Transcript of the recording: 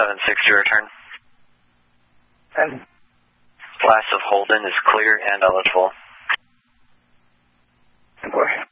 760 return. 10. Class of Holden is clear and eligible. Boy.